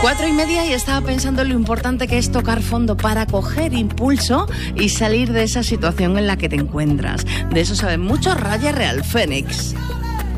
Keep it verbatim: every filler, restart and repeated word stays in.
Cuatro y media y estaba pensando en lo importante que es tocar fondo para coger impulso y salir de esa situación en la que te encuentras. De eso sabe mucho Raya Real Fénix.